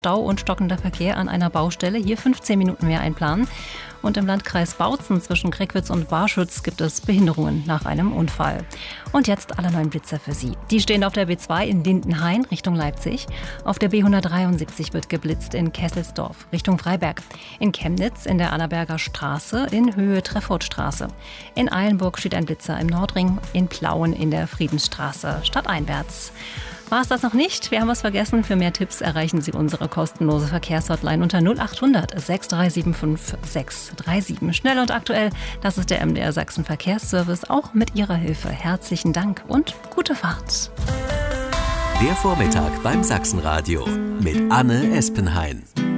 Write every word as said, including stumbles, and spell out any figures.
Stau und stockender Verkehr an einer Baustelle. Hier fünfzehn Minuten mehr einplanen. Und im Landkreis Bautzen zwischen Crackwitz und Barschütz gibt es Behinderungen nach einem Unfall. Und jetzt alle neuen Blitzer für Sie. Die stehen auf der B zwei in Lindenhain Richtung Leipzig. Auf der B hundertdreiundsiebzig wird geblitzt in Kesselsdorf Richtung Freiberg. In Chemnitz in der Annaberger Straße in Höhe Treffortstraße. In Eilenburg steht ein Blitzer im Nordring. In Plauen in der Friedensstraße stadteinwärts. War es das noch nicht? Wir haben was vergessen. Für mehr Tipps erreichen Sie unsere kostenlose Verkehrshotline unter null acht hundert sechs drei sieben fünf sechs drei sieben. Schnell und aktuell, das ist der M D R Sachsen Verkehrsservice. Auch mit Ihrer Hilfe herzlichen Dank und gute Fahrt. Der Vormittag beim Sachsenradio mit Anne Espenhain.